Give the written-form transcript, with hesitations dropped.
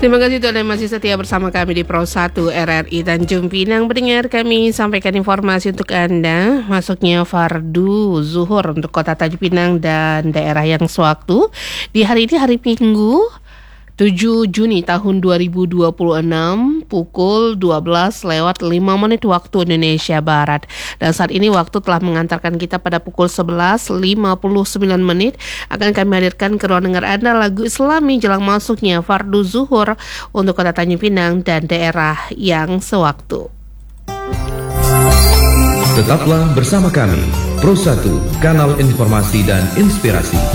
Terima kasih Anda masih setia bersama kami di Pro 1 RRI Tanjung Pinang. Pendengar, kami sampaikan informasi untuk Anda. Masuknya fardu zuhur untuk Kota Tanjung Pinang dan daerah yang sewaktu di hari ini, hari Minggu 7 Juni tahun 2026 pukul 12:05 waktu Indonesia Barat. Dan saat ini waktu telah mengantarkan kita pada pukul 11:59. Akan kami hadirkan ke ruang dengar Anda lagu Islami jelang masuknya fardu zuhur untuk Kota Tanjung Pinang dan daerah yang sewaktu. Tetaplah bersama kami, Pro 1, kanal informasi dan inspirasi.